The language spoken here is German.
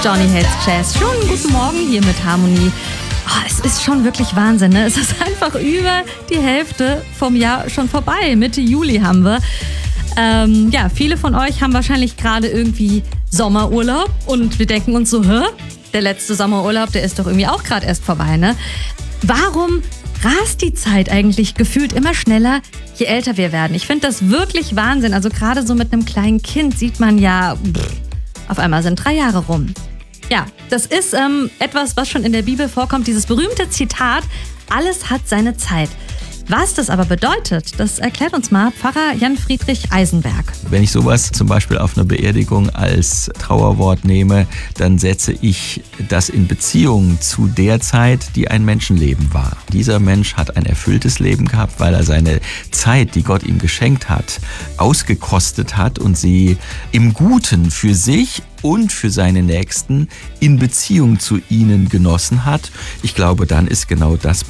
Johnny Hates Jazz. Schönen guten Morgen hier mit Harmonie. Es ist schon wirklich Wahnsinn, ne? Es ist einfach über die Hälfte vom Jahr schon vorbei. Mitte Juli haben wir. Viele von euch haben wahrscheinlich gerade irgendwie Sommerurlaub und wir denken uns so, der letzte Sommerurlaub, der ist doch irgendwie auch gerade erst vorbei, ne? Warum rast die Zeit eigentlich gefühlt immer schneller, je älter wir werden? Ich finde das wirklich Wahnsinn. Also gerade so mit einem kleinen Kind sieht man ja, auf einmal sind 3 Jahre rum. Ja, das ist etwas, was schon in der Bibel vorkommt, dieses berühmte Zitat, alles hat seine Zeit. Was das aber bedeutet, das erklärt uns mal Pfarrer Jan-Friedrich Eisenberg. Wenn ich sowas zum Beispiel auf einer Beerdigung als Trauerwort nehme, dann setze ich das in Beziehung zu der Zeit, die ein Menschenleben war. Dieser Mensch hat ein erfülltes Leben gehabt, weil er seine Zeit, die Gott ihm geschenkt hat, ausgekostet hat und sie im Guten für sich und für seine Nächsten in Beziehung zu ihnen genossen hat. Ich glaube, dann ist genau das